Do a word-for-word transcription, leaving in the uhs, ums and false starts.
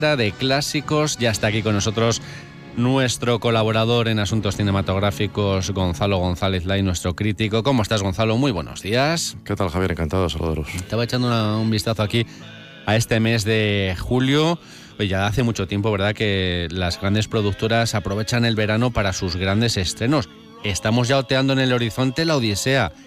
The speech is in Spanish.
de clásicos. Ya está aquí con nosotros nuestro colaborador en asuntos cinematográficos, Gonzalo González Lay, nuestro crítico. ¿Cómo estás, Gonzalo? Muy buenos días. ¿Qué tal, Javier? Encantado de saludaros. Estaba echando una, un vistazo aquí a este mes de julio. Pues ya hace mucho tiempo, ¿verdad?, que las grandes productoras aprovechan el verano para sus grandes estrenos. Estamos ya oteando en el horizonte La Odisea,